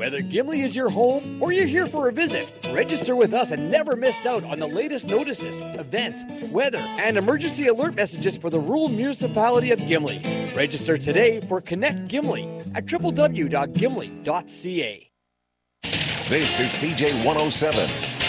Whether Gimli is your home or you're here for a visit, register with us and never miss out on the latest notices, events, weather, and emergency alert messages for the rural municipality of Gimli. Register today for Connect Gimli at www.gimli.ca. This is CJ 107.